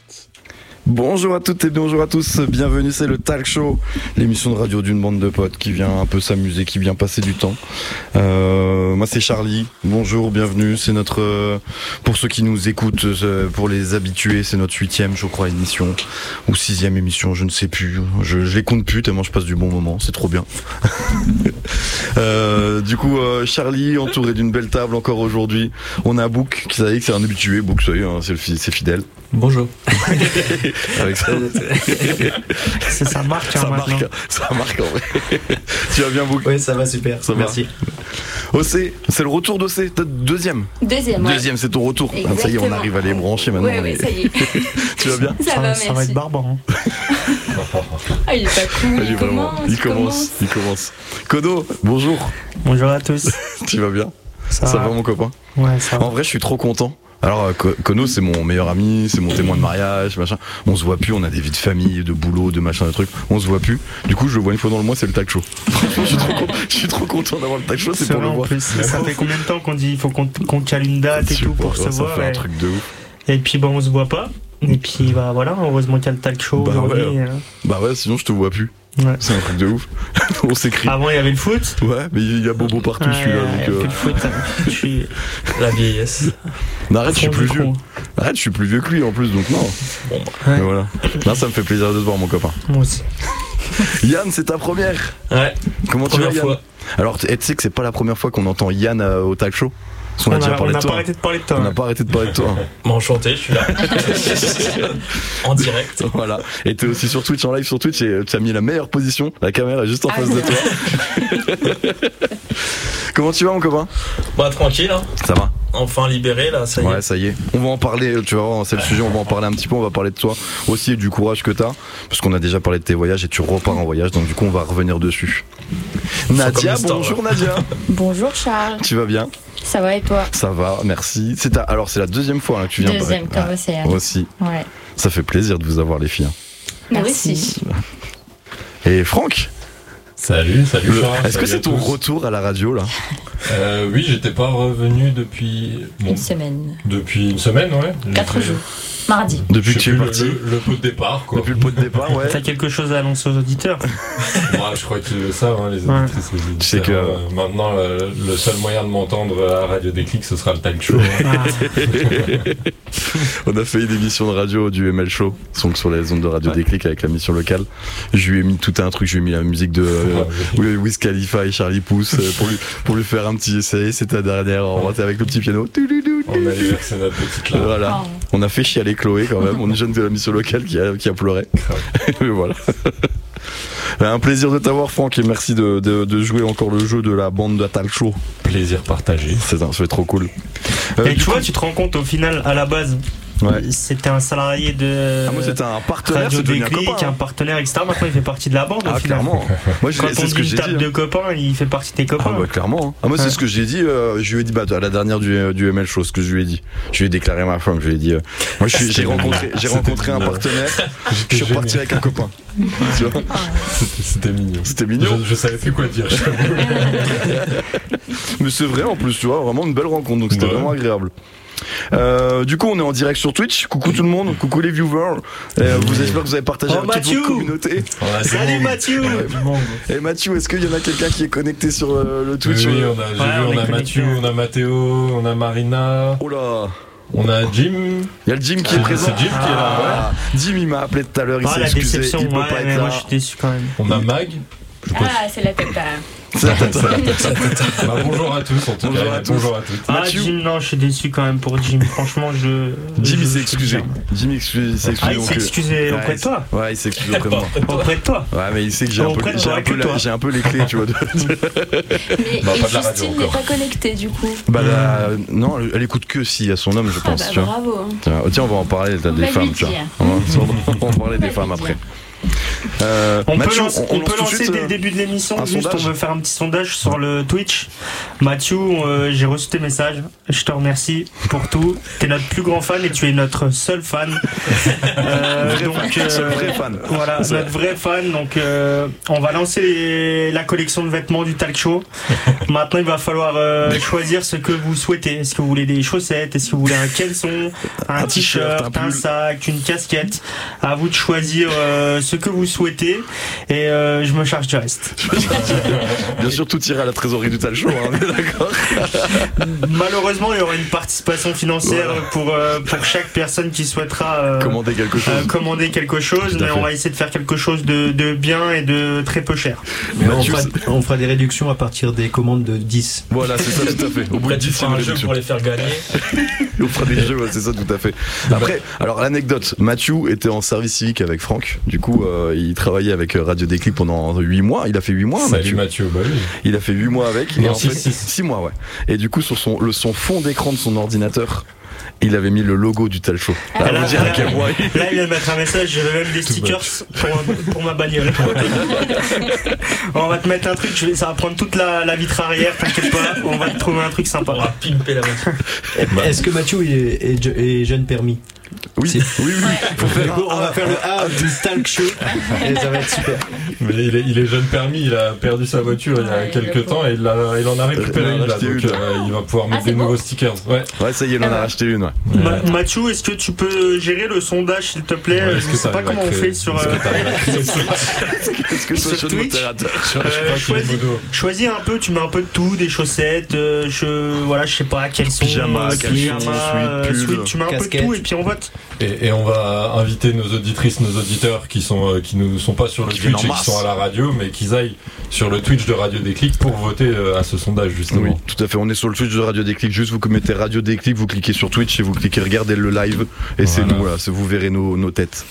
Bonjour à toutes et bonjour à tous, bienvenue, c'est le Talk Show, l'émission de radio d'une bande de potes qui vient un peu s'amuser, qui vient passer du temps. Moi c'est Charlie, bonjour, bienvenue, c'est notre, pour ceux qui nous écoutent, pour les habitués, c'est notre 8e je crois émission, ou 6e émission, je ne sais plus, je les compte plus tellement je passe du bon moment, c'est trop bien. Du coup Charlie entouré d'une belle table encore aujourd'hui, on a Bouk, qui savait que c'est un habitué, Bouk ça y est, hein, c'est fidèle. Bonjour. Avec ça. Ça marque, hein, ça marque en vrai. Tu vas bien, Bouk? Oui, ça va super. Ça merci. OC, c'est le retour d'OC, deuxième. Deuxième, c'est ton retour. Ah, ça y est, on arrive à les brancher maintenant. Oui, ça y est. Tu vas bien? Ça va, merci. Ça va être barbare. Hein. Ah, il est pas cool. Il commence. Kono, bonjour. Bonjour à tous. Tu vas bien? Ça va, mon copain? Ouais, ça va. En vrai, je suis trop content. Alors Kono c'est mon meilleur ami, c'est mon témoin de mariage, machin. On se voit plus, on a des vies de famille, de boulot, de machin, de trucs. On se voit plus. Du coup je le vois une fois dans le mois, c'est le Talk Show. Je suis trop content d'avoir le Talk Show, c'est pour le voir. Ça fait combien de temps qu'on dit il faut qu'on cale une date et tout pour se voir. Ça fait un truc de ouf. Et puis on se voit pas. Et puis voilà, heureusement qu'il y a le Talk Show aujourd'hui. Bah ouais, sinon je te vois plus. Ouais. C'est un truc de ouf. On s'écrit. Avant il y avait le foot. Ouais, mais il y a Bobo partout celui-là. Donc, le foot, je suis la vieillesse. Non, arrête, je suis plus vieux. Arrête, je suis plus vieux que lui en plus, donc non. Bon, mais voilà. Là, ça me fait plaisir de te voir, mon copain. Moi aussi. Yann, c'est ta première. Ouais. Comment tu vas, Yann? Alors, tu sais que c'est pas la première fois qu'on entend Yann au Talk Show. On n'a pas arrêté de parler de toi. On n'a pas arrêté de parler de toi. Enchanté, je suis là. En direct. Voilà. Et t'es aussi sur Twitch, en live sur Twitch, et tu as mis la meilleure position. La caméra est juste en face de toi. Comment tu vas, mon copain? Bah, tranquille, hein. Ça va. Enfin libéré, là, ça y est. Ouais, ça y est. On va en parler, tu vois, c'est le sujet, on va en parler un petit peu, on va parler de toi aussi et du courage que t'as. Parce qu'on a déjà parlé de tes voyages et tu repars en voyage, donc du coup, on va revenir dessus. Nadia, bonjour Nadia. Bonjour Charles. Tu vas bien? Ça va et toi? Ça va, merci. Alors, c'est la deuxième fois là, que tu viens. Deuxième, comme Océane. Aussi. Ouais. Ça fait plaisir de vous avoir, les filles. Merci. Et Franck? Salut Charles. Est-ce que c'est ton retour à la radio là? Oui, j'étais pas revenu depuis une semaine. Depuis une semaine, ouais. 4 jours. Mardi. Depuis que tu es parti. Le pot de départ, quoi. Depuis le pot de départ, ouais. T'as quelque chose à annoncer aux auditeurs? Moi, je crois qu'ils le savent, hein, les auditrices, les auditeurs. Tu sais que maintenant, le seul moyen de m'entendre à Radio Déclic, ce sera le Talk Show. On a fait une émission de radio du ML Show, donc sur les ondes de Radio Déclic avec la mission locale. Je lui ai mis tout un truc, je lui ai mis la musique de Wiz Khalifa et Charlie Pouce pour lui faire un petit essai. C'était la dernière, on était avec le petit piano. On a versé notre petite là. Voilà. On a fait chialer Chloé quand même. On est jeune de la mission locale qui a pleuré. Mais voilà. Un plaisir de t'avoir, Franck, et merci de jouer encore le jeu de la bande de Talk Show. Plaisir partagé. Ça fait trop cool. Et tu vois, tu te rends compte au final, à la base. Ouais. C'était un salarié de moi c'était un partenaire, Radio Déclic, un partenaire, etc. Maintenant il fait partie de la bande. Ah, clairement. Moi, quand on dit une table de copains, il fait partie de tes copains. Ah, ouais, clairement. Ah, moi c'est ce que j'ai dit. Je lui ai dit à la dernière du ML Show, ce que je lui ai dit. Je lui ai déclaré ma femme. Je lui ai dit. Moi j'ai rencontré un partenaire. Je suis reparti avec un copain. C'était mignon. C'était mignon. Je savais plus quoi dire. Mais c'est vrai en plus, tu vois, vraiment une belle rencontre. Donc c'était vraiment agréable. Du coup on est en direct sur Twitch. Coucou tout le monde, coucou les viewers. J'espère que vous avez partagé avec toute votre communauté. Salut Mathieu. Et Mathieu, est-ce qu'il y en a quelqu'un qui est connecté sur le Twitch? Oui, on a Mathieu, on a Mathéo, on a Marina. Oh là. On a Jim. Il y a le Jim qui est présent. C'est Jim qui est là. Ouais. Jim il m'a appelé tout à l'heure, il s'est excusé, il peut pas être là. Moi je suis déçu quand même. On a Mag. C'est la tête. Bonjour à tous en tout cas. Bonjour à toutes. Jim, non, je suis déçu quand même pour Jim. Franchement, Jim il s'est excusé. Il s'est excusé auprès de toi. Ouais, il s'est excusé auprès de moi. Auprès de toi. Ouais, mais il sait que j'ai un peu les clés, tu vois. Mais Justine n'est pas connectée du coup. Bah non, elle écoute que s'il y a son homme, je pense. Bravo. Tiens, on va en parler des femmes, tu vois. On va en parler des femmes après. On Mathieu, peut lancer suite, dès le début de l'émission. Juste, sondage. on veut faire un petit sondage sur le Twitch. Mathieu, j'ai reçu tes messages. Je te remercie pour tout. T'es notre plus grand fan et tu es notre seul fan. Vrai fan. Voilà, notre vrai fan. Donc, on va lancer la collection de vêtements du talk show. Maintenant, il va falloir choisir ce que vous souhaitez. Est-ce que vous voulez des chaussettes? Est-ce que vous voulez un caleçon, un t-shirt, un sac, une casquette? À vous de choisir ce que vous souhaitez. Et je me charge du reste. Bien sûr, tout ira à la trésorerie du talk show, hein, on est d'accord. Malheureusement, il y aura une participation financière pour chaque personne qui souhaitera commander quelque chose. Mais on va essayer de faire quelque chose de bien et de très peu cher. Mais on fera des réductions à partir des commandes de 10. Voilà, c'est ça, tout à fait. Au bout de 10, c'est un jeu pour les faire gagner. On fera des jeux, ouais, c'est ça, tout à fait. Après, alors l'anecdote, Mathieu était en service civique avec Franck. Du coup, il travaillait avec Radio Déclic pendant 8 mois. Il a fait 8 mois, Mathieu, bah oui. Il a fait 8 mois avec. Non, et en fait, 6 mois, ouais. Et du coup, sur son fond d'écran de son ordinateur, il avait mis le logo du talk show. Là, il vient de mettre un message, j'avais même des stickers pour ma bagnole. On va te mettre un truc, ça va prendre toute la vitre arrière, t'inquiète pas, on va te trouver un truc sympa. On va pimper la voiture. Est-ce que Mathieu est jeune permis? Oui. On va faire le A du talk show et ça va être super. Mais il est jeune permis, il a perdu sa voiture il y a quelques temps et il en a récupéré une là, donc il va pouvoir mettre des nouveaux stickers. Ouais, ça y est, il en a racheté une. Mathieu, est-ce que tu peux gérer le sondage, s'il te plaît? Je ne sais pas comment on fait sur Est-ce que c'est sur modérateur? Choisis un peu, tu mets un peu de tout, des chaussettes, je sais pas, quels sont pyjama, sweat, tu mets un peu de tout et puis on vote. Et on va inviter nos auditrices, nos auditeurs qui ne sont pas sur le Twitch et qui sont à la radio, mais qu'ils aillent sur le Twitch de Radio Déclic pour voter à ce sondage, justement. Oui, tout à fait. On est sur le Twitch de Radio Déclic. Juste, vous mettez Radio Déclic, vous cliquez sur Twitch et vous cliquez regarder le live. Et c'est nous, voilà, vous verrez nos têtes.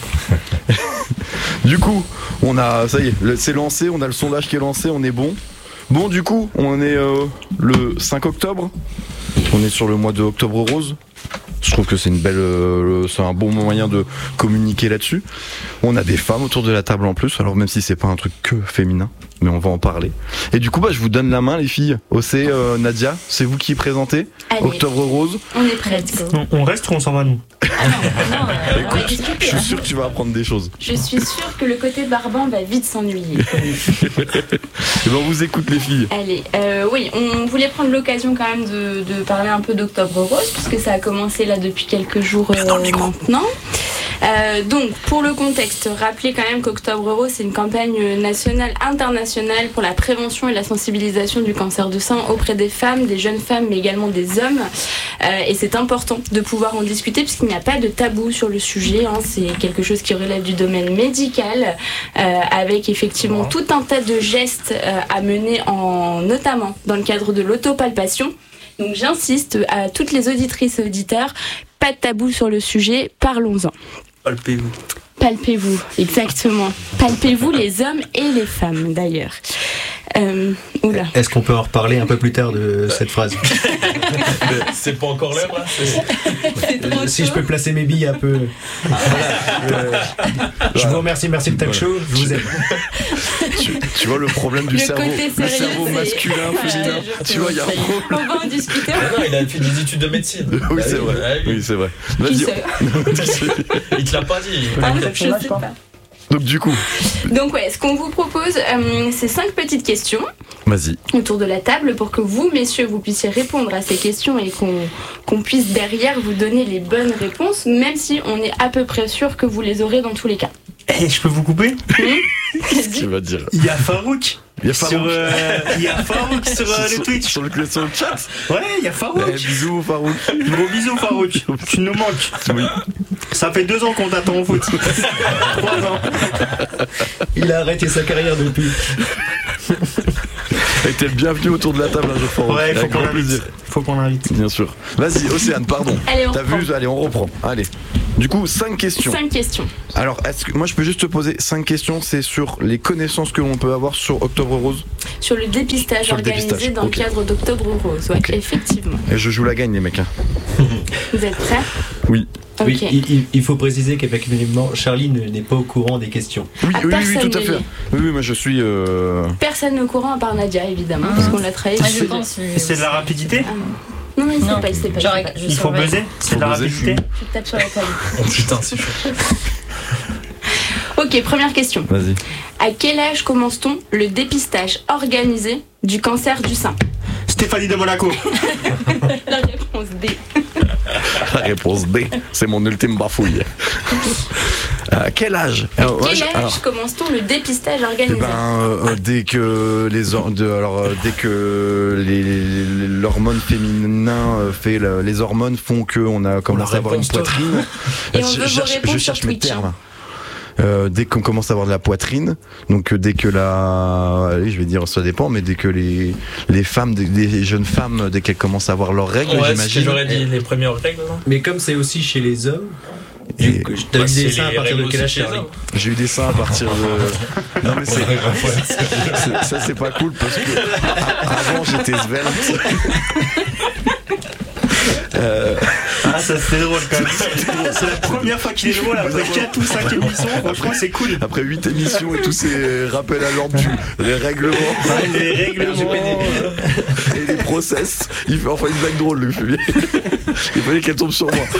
Du coup, ça y est, c'est lancé. On a le sondage qui est lancé. On est bon. Bon, du coup, on est le 5 octobre. On est sur le mois de Octobre Rose. Je trouve que c'est c'est un bon moyen de communiquer là-dessus. On a des femmes autour de la table en plus, alors même si c'est pas un truc que féminin, mais on va en parler. Et du coup, je vous donne la main, les filles. C'est Nadia, c'est vous qui présentez. Allez. Octobre Rose. On est prêtes. On reste ou on s'en va, nous? Écoute, je suis sûr que tu vas apprendre des choses. Je suis sûre que le côté barbant va vite s'ennuyer. Et on vous écoute, les filles. Allez, oui, on voulait prendre l'occasion quand même de parler un peu d'Octobre Rose, puisque ça a commencé là depuis quelques jours maintenant. Donc, pour le contexte, rappelez quand même qu'Octobre Rose, c'est une campagne nationale, internationale pour la prévention et la sensibilisation du cancer du sein auprès des femmes, des jeunes femmes, mais également des hommes. Et c'est important de pouvoir en discuter puisqu'il n'y a pas de tabou sur le sujet. C'est quelque chose qui relève du domaine médical, avec effectivement tout un tas de gestes à mener, notamment dans le cadre de l'autopalpation. Donc j'insiste à toutes les auditrices et auditeurs, pas de tabou sur le sujet, parlons-en. Palpez-vous. Palpez-vous, exactement. Palpez-vous les hommes et les femmes d'ailleurs. Oula. Est-ce qu'on peut en reparler un peu plus tard de cette phrase? C'est pas encore l'heure là. Si je peux placer mes billes un peu. Je vous remercie, merci le talk show, je vous aime. Tu vois le problème du cerveau masculin, féminin. Tu vois, il y a un problème. On va en discuter. Non, il a fait des études de médecine. Oui, c'est vrai. Oui, c'est vrai. Vas-y. Il te l'a pas dit. Je sais pas. Donc du coup. Donc ouais, ce qu'on vous propose, c'est 5 petites questions. Vas-y. Autour de la table pour que vous, messieurs, vous puissiez répondre à ces questions et qu'on puisse derrière vous donner les bonnes réponses, même si on est à peu près sûr que vous les aurez dans tous les cas. Je peux vous couper? Qu'est-ce que tu vas dire? Il y a Farouk. Il y a Farouk sur le Twitch. Sur le chat. Ouais, il y a Farouk. Bisous Farouk. Gros bisous Farouk. Tu nous manques. Oui. Ça fait 2 ans qu'on t'attend au foot. 3 ans. Il a arrêté sa carrière depuis. Et t'es le bienvenu autour de la table, je pense. Ouais, faut qu'on l'invite. Bien sûr. Vas-y, Océane, pardon. Allez, on reprend. Allez. Du coup, 5 questions. 5 questions. Alors, moi je peux juste te poser 5 questions, c'est sur les connaissances que l'on peut avoir sur Octobre Rose? Sur le dépistage organisé dans le cadre d'Octobre Rose, ouais, effectivement. Et je joue la gagne, les mecs. Vous êtes prêts? Oui. Oui, Ok. il faut préciser qu'effectivement, Charlie n'est pas au courant des questions. Oui, Ah, oui, personne tout à ne fait. l'est. Oui, moi je suis. Personne au courant à part Nadia, évidemment, parce qu'on l'a travaillé. Moi, je pense. C'est de la rapidité. Ah, non, il sait Non. pas, il sait pas. Il faut buzzer. C'est de la Faut buzzer. rapidité. Je tape sur la table. Oh putain, c'est chaud. Ok, première question. Vas-y. À quel âge commence-t-on le dépistage organisé du cancer du sein? Stéphanie de Monaco. La réponse D. La réponse D, c'est mon ultime bafouille. À quel âge? À quel âge commence-t-on le dépistage organisé? Dès que l'hormone féminin fait les hormones font qu'on a commencé à avoir une réponse, toi. poitrine. Et on veut vos réponses Je sur cherche mes Twitch, termes. Dès qu'on commence à avoir de la poitrine, donc dès que allez, je vais dire ça dépend, mais dès que les femmes, les jeunes femmes, dès qu'elles commencent à avoir leurs règles, Ouais, c'est ce que j'imagine. j'aurais dit, les premières règles, non? Mais comme c'est aussi chez les hommes, Et- t'as Bah, eu c'est des seins à les partir de règles quel âge, aussi chez les Charlie? hommes. J'ai eu des seins à partir de. Non mais ça c'est pas cool parce que avant j'étais svelte. Ah, ça c'est drôle quand même. C'est la première fois qu'il est drôle après 4 ou 5 émissions. Franchement, c'est cool. Après 8 émissions et tous ces rappels à l'ordre, les règlements Les règlements. et les process, il fait enfin une blague drôle le Fabien. Il fallait qu'elle tombe sur moi.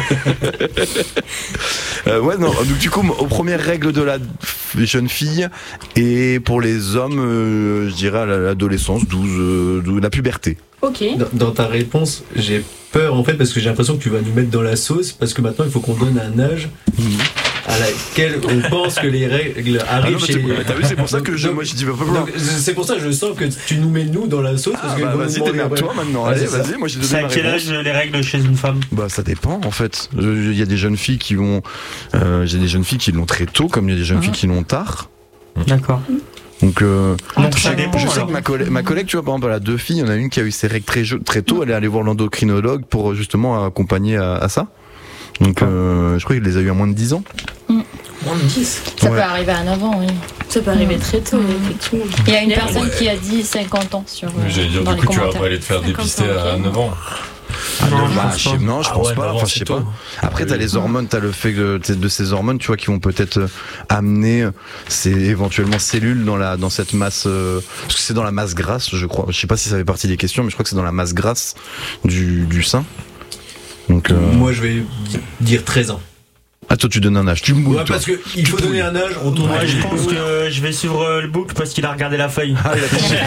Ouais non, donc du coup aux premières règles de la jeune fille et pour les hommes, je dirais à l'adolescence, 12, la puberté. Ok. Dans ta réponse, j'ai peur en fait parce que j'ai l'impression que tu vas nous mettre dans la sauce parce que maintenant il faut qu'on donne un âge à laquelle on pense que les règles arrivent chez les... T'as vu, c'est pour ça que moi je dis pas Donc, c'est pour ça que je sens que tu nous mets nous dans la sauce parce que vas-y démerde-toi maintenant, allez vas-y, moi j'ai donné C'est à ma quel réponse. âge les règles chez une femme? Bah ça dépend en fait. Il y a des jeunes filles qui vont, j'ai des jeunes filles qui l'ont très tôt, comme il y a des jeunes filles qui l'ont tard. D'accord. Donc Ça dépend. je sais alors. que ma collègue, tu vois, par exemple, elle a 2 filles, il y en a une qui a eu ses règles très tôt, elle est allée voir l'endocrinologue pour justement accompagner à ça. Donc je crois qu'il les a eu à moins de 10 ans. Moins de 10. Ça Ouais. peut arriver à 9 ans, oui. Ça peut arriver très tôt, effectivement. Il y a une Ouais. personne qui a dit 50 ans sur. J'allais dire, dans du les coup, tu vas commentaires. pas aller te faire 50 dépister ans, à ok. 9 ans. Non, je Bah, pense pas. non, je pense ouais, pas. non, Enfin, je c'est sais tôt. pas. Après, t'as les hormones, t'as le fait de ces hormones, tu vois, qui vont peut-être amener ces éventuellement cellules dans cette masse, parce que c'est dans la masse grasse, je crois. Je sais pas si ça fait partie des questions, mais je crois que c'est dans la masse grasse du sein. Donc, Moi je vais dire 13 ans. ah, toi, tu donnes un âge. Tu me mouilles, Ouais, toi. parce que il faut donner un âge, on tourne Moi, à je pense que je vais suivre le book parce qu'il a regardé la feuille. Ah, il a triché.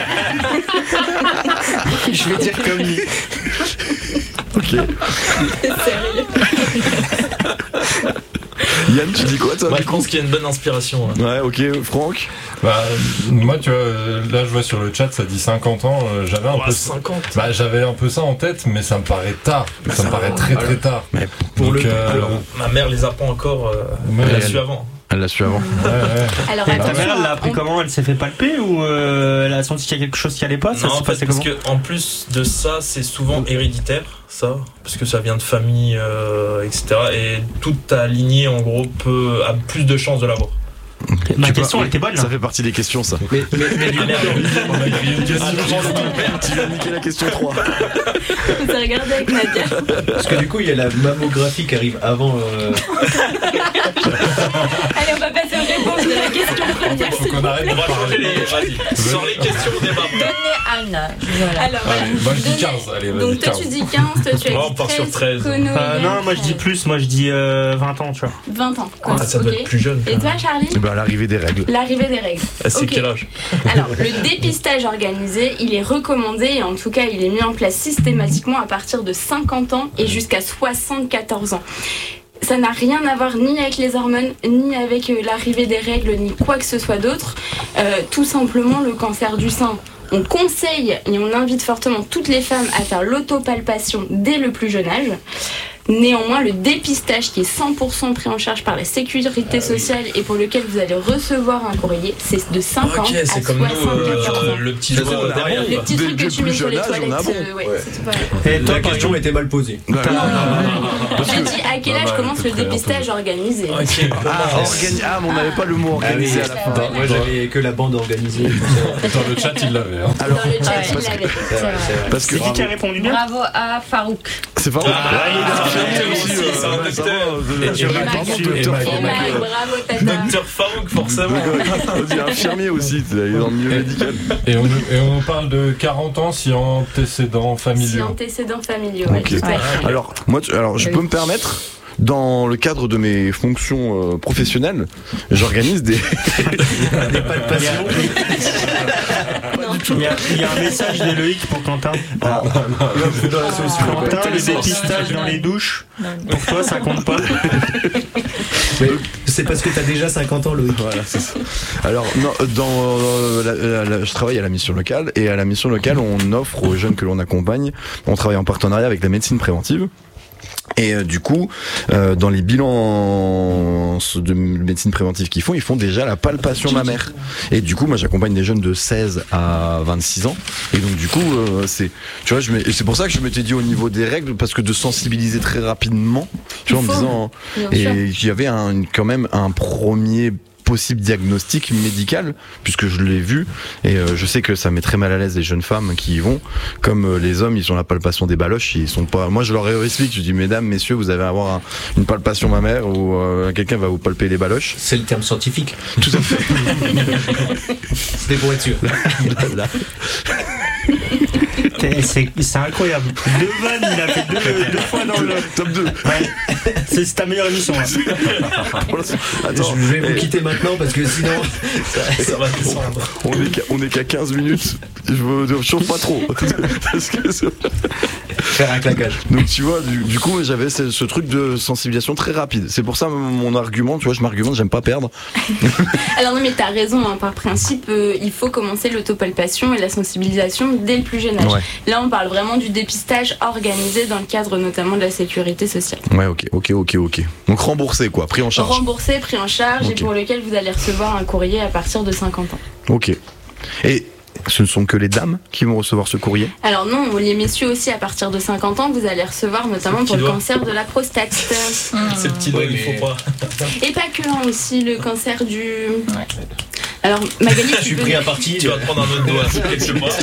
Je vais dire comme lui. Ok. Yann, tu dis quoi, toi? Moi, du je coup pense qu'il y a une bonne inspiration. hein. Ouais, ok. Franck? Bah, moi, tu vois, là, je vois sur le chat, ça dit 50 ans. J'avais un Oh, peu. 50. Bah, j'avais un peu ça en tête, mais ça me paraît tard. Ça me paraît très très tard. Mais pour Donc, le Alors, ma mère les apprend encore. Ouais, Elle l'a elle- su avant. elle l'a su avant. Ouais, ouais. Alors Ta attention, mère, elle l'a appris comment? Elle s'est fait palper ou elle a senti qu'il y a quelque chose qui allait pas? Ça Non, s'est en fait, passé parce comment? que en plus de ça, c'est souvent héréditaire, ça, parce que ça vient de famille, etc. Et toute ta lignée, en gros, a plus de chances de l'avoir. Ma Tu question, vois, elle était bonne. Ça Là. fait partie des questions, ça. Mais Ah merde, on a eu une question. Tu vas niquer la question 3. on s'est regardé avec Nadia. parce que du coup il y a la mammographie qui arrive avant. Allez, on va passer aux réponses de la question première. Faut qu'on arrête On de va changer parler. les. Vas-y, sors les questions au débat. Donnez un âge. Voilà. Alors, voilà. Allez, moi, je dis Donnez- 15. Allez, vas-y, Donc, toi, 15. tu dis 15, toi, tu as Ouais, dit on part sur 13. 13. Kono, Yann, Non, moi je dis plus, moi je dis 20 ans, tu vois. 20 ans. Ah, ça doit Ok. être plus jeune. Et toi, Charlie? Et ben, à l'arrivée des règles. L'arrivée des règles. C'est Ok. quel âge? Alors, le dépistage organisé, il est recommandé et en tout cas, il est mis en place systématiquement à partir de 50 ans et jusqu'à 74 ans. Ça n'a rien à voir ni avec les hormones, ni avec l'arrivée des règles, ni quoi que ce soit d'autre. Tout simplement, le cancer du sein. On conseille et on invite fortement toutes les femmes à faire l'autopalpation dès le plus jeune âge. Néanmoins, le dépistage qui est 100% pris en charge par la sécurité sociale et pour lequel vous allez recevoir un courrier, c'est de 50 Ok, à c'est comme nous, 74 ans. le petit Ça, joueur c'est derrière. Les quoi. petits trucs Dès que le tu mets plus sur les jeune âge, toilettes, on a bon. ouais, Ouais. c'est tout pareil. Et toi, La par question exemple, était mal posée. J'ai dit à quel âge Non, commence t'es le très dépistage organisé. Ok, Ah, mais on n'avait pas le mot organisé à la fin. ouais. Moi j'avais que la bande organisée. Tout ça. Dans le chat, il l'avait. Hein. Alors, Dans le chat, Ouais. il l'avait. C'est vrai, c'est vrai. parce que c'est qui a répondu bien? Bravo à Farouk. c'est pas Ah, il a infirmier aussi. c'est un docteur. Pardon, docteur Farouk. Bravo, Tata. Docteur Farouk, forcément. Vas-y, infirmier aussi, il est dans le milieu médical. Et on parle de 40 ans si antécédents Si familiaux. antécédents familiaux. Ok. ouais, tout à fait. Alors, je peux me permettre, dans le cadre de mes fonctions professionnelles, j'organise des palpations. Il y a un message de Loïc pour Quentin. Quentin, le dépistage dans les douches, pour toi ça compte pas. Mais c'est parce que t'as déjà 50 ans, Loïc. Voilà, c'est ça. Alors, non, je travaille à la mission locale, et à la mission locale, on offre aux jeunes que l'on accompagne, on travaille en partenariat avec la médecine préventive. Et du coup, dans les bilans de médecine préventive qu'ils font, ils font déjà la palpation mammaire. Et du coup, moi, j'accompagne des jeunes de 16 à 26 ans. Et donc, du coup, c'est pour ça que je m'étais dit au niveau des règles, parce que de sensibiliser très rapidement, tu vois, en me disant, et qu'il y avait quand même un premier possible diagnostic médical, puisque je l'ai vu, et je sais que ça met très mal à l'aise les jeunes femmes qui y vont, comme les hommes, ils ont la palpation des baloches, ils sont pas. Moi, je leur explique, je dis, mesdames, messieurs, vous allez avoir une palpation mammaire où quelqu'un va vous palper les baloches. C'est le terme scientifique. Tout à fait. C'était pour être sûr. Là. C'est incroyable. 2 vannes, il a fait deux fois dans le top 2. Ouais. C'est ta meilleure émission. Hein. Attends, je vais vous quitter maintenant parce que sinon Ça va descendre. on est qu'à 15 minutes. Je chauffe pas trop. Parce que faire un claquage. donc tu vois, du coup, j'avais ce truc de sensibilisation très rapide. C'est pour ça mon argument, tu vois, je m'argumente, j'aime pas perdre. Alors non, mais t'as raison, hein, par principe, il faut commencer l'autopalpation et la sensibilisation dès le plus jeune âge. Ouais. Là, on parle vraiment du dépistage organisé dans le cadre notamment de la sécurité sociale. Ouais, ok. Donc remboursé, quoi, pris en charge. Remboursé, pris en charge, Ok. et pour lequel vous allez recevoir un courrier à partir de 50 ans. Ok. Et ce ne sont que les dames qui vont recevoir ce courrier? Alors non, les messieurs aussi, à partir de 50 ans, vous allez recevoir notamment pour le doigt. cancer de la prostate. C'est le petit doigt, il faut pas. Et pas que, hein, aussi le cancer du... Alors Magali, Je suis pris à partie. Tu vas te prendre un autre doigt quelque part.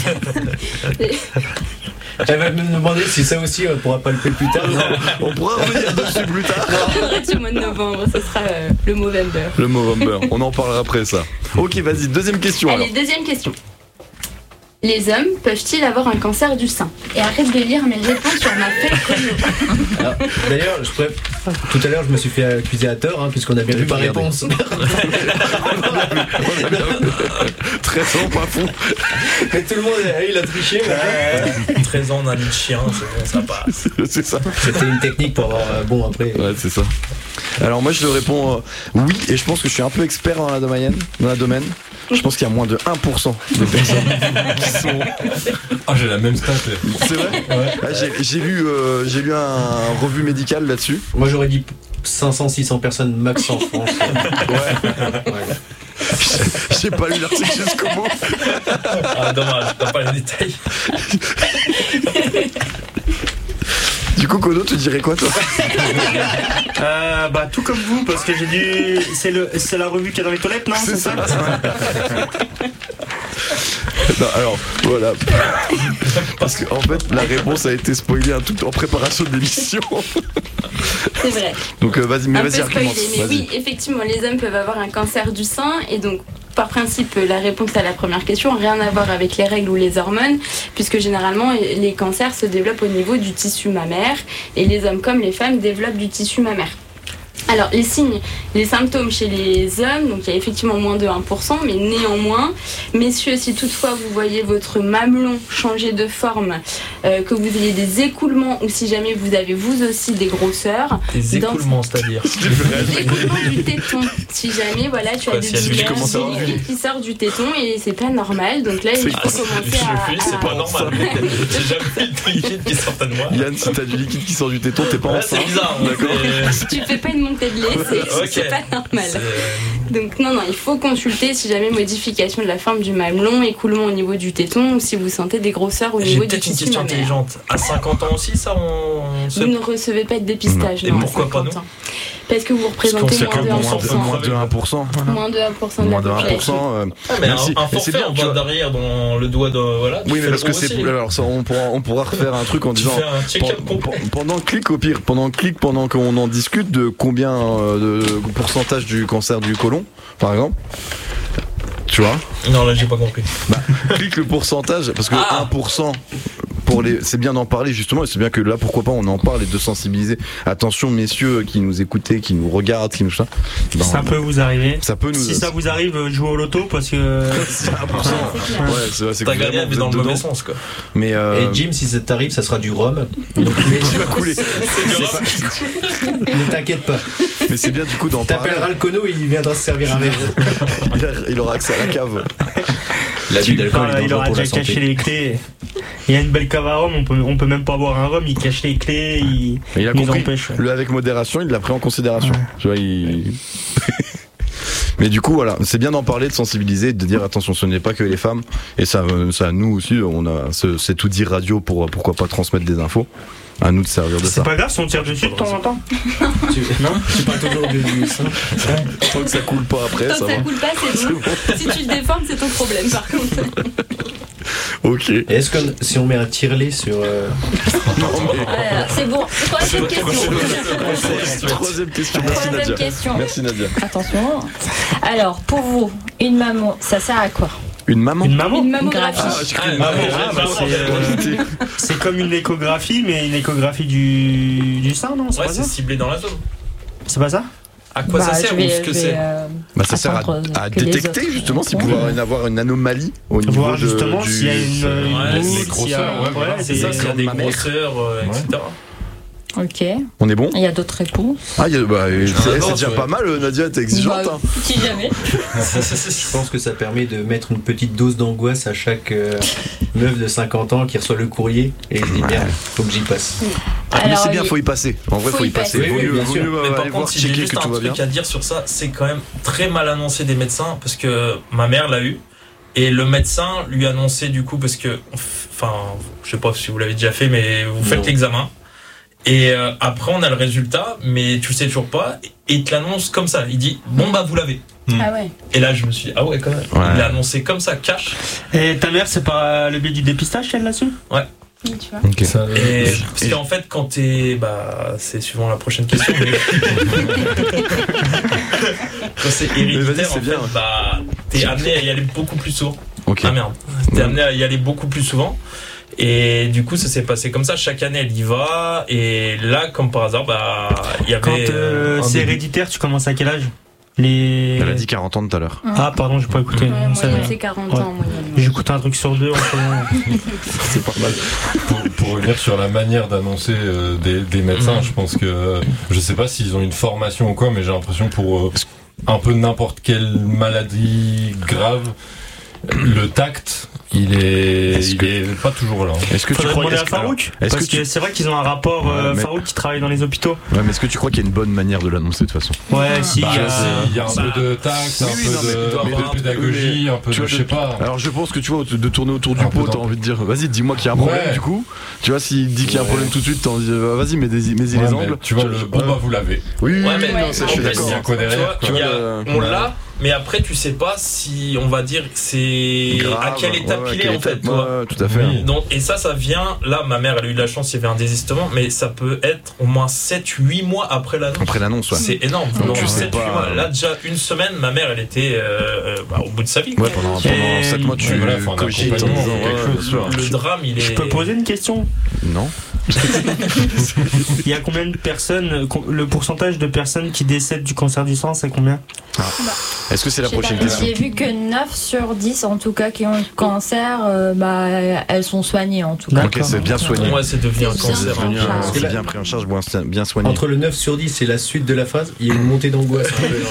Elle va me demander si ça aussi on pourra palper plus tard. On pourra revenir dessus plus tard. au mois de novembre, ce sera le Movember. Le Movember, on en parlera après ça. Ok, vas-y, deuxième question alors. Allez, deuxième question. Les hommes peuvent-ils avoir un cancer du sein? Et arrête de lire mes réponses sur ma feuille chrono. Alors, d'ailleurs, tout à l'heure, je me suis fait accuser à tort, hein, puisqu'on a bien vu ma réponse. 13 ans, pas fou. Mais tout le monde, il a triché. 13 ans, on a mis le chien, c'est bon, ça passe. C'est ça. C'était une technique pour avoir bon après. Ouais, c'est ça. Alors moi je réponds oui, et je pense que je suis un peu expert dans la domaine. Je pense qu'il y a moins de 1% de personnes qui sont... Ah, j'ai la même stat. C'est vrai. Ouais. Ah, j'ai lu un revue médicale là-dessus. Moi j'aurais dit 500-600 personnes max en France. Ouais. J'ai pas lu l'article jusqu'au bout. Ah, dommage, t'as pas les détails. Du coup, Kodo, tu dirais quoi toi? Bah tout comme vous, parce que j'ai dû... C'est la revue qu'il y a dans les toilettes, non? C'est ça. Non, alors, voilà. Parce qu'en fait, la réponse a été spoilée tout en préparation de l'émission. C'est vrai. Donc vas-y, Un peu vas-y, spoilé, argumente. mais Vas-y. oui, effectivement, les hommes peuvent avoir un cancer du sein, et donc par principe, la réponse à la première question, rien à voir avec les règles ou les hormones, puisque généralement les cancers se développent au niveau du tissu mammaire, et les hommes comme les femmes développent du tissu mammaire. Alors les signes, les symptômes chez les hommes, donc il y a effectivement moins de 1%, mais néanmoins, messieurs, si toutefois vous voyez votre mamelon changer de forme, que vous ayez des écoulements, ou si jamais vous avez vous aussi des grosseurs, Des écoulements, c'est-à-dire. des écoulements du téton, si jamais voilà tu as Quoi, des si elle commence à avoir liquide qui sort du téton, et c'est pas normal, donc là il faut commencer C'est pas normal. J'ai jamais vu de liquide qui sortait de moi. Yann, si t'as du liquide qui sort du téton, t'es pas Ouais, enceinte. c'est bizarre. D'accord. tu fais pas une montée quantité de lait, c'est pas normal. Donc non, il faut consulter si jamais modification de la forme du mamelon, écoulement au niveau du téton ou si vous sentez des grosseurs au niveau du tissu. J'ai peut-être une question mammaire. intelligente. À 50 ans aussi, ça Vous ne recevez pas de dépistage, non. Et pourquoi pas, non? Parce que vous représentez moins de 1%. Moins de 1%. Moins de 1% de la population. Mais un forfait en bas derrière dans le doigt de... Voilà, oui, mais parce que c'est... Alors ça, on pourra refaire un truc en disant... Pendant qu'on en discute de combien de pourcentage du cancer du côlon, par exemple. Tu vois? Non, là j'ai pas compris. Clique le pourcentage, parce que 1% pour c'est bien d'en parler justement, et c'est bien que là pourquoi pas on en parle et de sensibiliser. Attention messieurs qui nous écoutez, qui nous regardent, qui nous ça. Ça peut vous arriver. Ça peut nous. Si ça vous arrive, jouez au loto parce que c'est 1%. Ouais, c'est t'as gagné mais dans le mauvais sens quoi. Mais et Jim, si ça t'arrive, ça sera du rhum. Donc tu vas couler. Ne t'inquiète pas. Mais c'est bien du coup d'en parler. T'appelleras le cono, il viendra se servir un verre. Il aura accès à la cave. L'abus d'alcool, il aura déjà caché les clés. Il y a une belle cave à rhum, on peut même pas boire un rhum, il cache les clés, il a nous compris. empêche. Le avec modération, il l'a pris en considération. Ouais. Tu vois, Mais du coup, voilà, c'est bien d'en parler, de sensibiliser, de dire attention, ce n'est pas que les femmes. Et ça nous aussi, on a c'est tout dire radio pour pourquoi pas transmettre des infos. À nous de servir de ça. C'est pas grave si on tire dessus de temps en temps. Non, c'est pas toujours du sang. Tant que ça coule pas après, tant ça que ça va. coule pas, c'est bon. Si tu te déformes, c'est ton problème par contre. Ok. Et est-ce que si on met un tirelet sur... Voilà, c'est bon. Troisième question. Troisième question. Merci Troisième Nadia. question. Merci Nadia. Attention. Alors, pour vous, une maman, ça sert à quoi? Une maman. Une maman. Une mammographie. C'est comme une échographie, mais une échographie du sein, non? Ouais, c'est ciblé dans la zone. C'est pas ça? À quoi ça sert ou ce que c'est? Ça sert à détecter justement s'il pouvait y avoir une anomalie au niveau voir justement s'il y a une les grosseurs, c'est ça, s'il y a des grosseurs, etc. Ok. On est bon? Il y a d'autres réponses? Ah, c'est déjà pas mal, Nadia, t'es exigeante. Hein. Si jamais. Je pense que ça permet de mettre une petite dose d'angoisse à chaque meuf de 50 ans qui reçoit le courrier et je dis merde, faut que j'y passe. Mais c'est bien, faut y passer. En vrai, faut y passer. Oui, bien sûr. Mais par contre, si j'ai juste un truc à dire sur ça, c'est quand même très mal annoncé des médecins parce que ma mère l'a eu. Et le médecin lui annonçait du coup parce que, enfin, je sais pas si vous l'avez déjà fait, mais vous faites l'examen. Et après on a le résultat, mais tu le sais toujours pas, et il te l'annonce comme ça, il dit bon bah vous l'avez. Ah ouais. Et là je me suis dit ah ouais quand même, il l'a annoncé comme ça, cash. Et ta mère c'est pas le biais du dépistage qu'elle l'a su? Ouais. Oui, tu vois. Okay. Parce qu'en fait quand t'es, bah c'est suivant la prochaine question, mais quand c'est héréditaire en fait, bah t'es amené à y aller beaucoup plus souvent. Okay. Ah merde, t'es amené à y aller beaucoup plus souvent. Et du coup ça s'est passé comme ça, chaque année elle y va, et là comme par hasard bah il y avait quand c'est héréditaire, tu commences à quel âge? Elle a dit 40 ans tout à l'heure. Ah pardon, j'ai pas écouté. C'est 40 ans en moyenne. J'écoute un truc sur deux en ce moment. C'est pas mal. Pour revenir sur la manière d'annoncer des médecins, je pense que je sais pas s'ils ont une formation ou quoi, mais j'ai l'impression pour un peu n'importe quelle maladie grave, le tact il est pas toujours là. Est-ce que tu crois à Farouk? Parce que c'est vrai qu'ils ont un rapport Farouk qui travaille dans les hôpitaux. Ouais, mais est-ce que tu crois qu'il y a une bonne manière de l'annoncer de toute façon? Ouais, si. Il y a un peu de tact, un peu de pédagogie, un peu de je sais pas. Alors je pense que tu vois, de tourner autour du pot, t'as envie de dire vas-y, dis-moi qu'il y a un problème du coup. Tu vois, s'il dit qu'il y a un problème tout de suite, t'as envie de dire vas-y, mets les angles. Tu vois, bon bah vous l'avez. Oui, mais ça je suis d'accord. On l'a. Mais après, tu sais pas si, on va dire, c'est à quelle étape il est en fait. Tout à fait. Oui. Donc, et ça vient, là, ma mère, elle a eu de la chance, il y avait un désistement, mais ça peut être au moins 7-8 mois après l'annonce. Après l'annonce, ouais. C'est énorme. Donc, 7-8 mois. Là, déjà, une semaine, ma mère, elle était au bout de sa vie. Ouais, pendant 7 mois, tu cogites en disant le drame, il est. Je peux poser une question? Non. Il y a combien de personnes, le pourcentage de personnes qui décèdent du cancer du sein, c'est combien? Est-ce que c'est la prochaine question? J'ai vu que 9 sur 10 en tout cas qui ont le cancer, elles sont soignées en tout cas. Ok, c'est bien soigné. Moi, c'est devenu un cancer. C'est bien pris en charge, bien soigné. Entre le 9 sur 10 et la suite de la phrase, il y a une montée d'angoisse.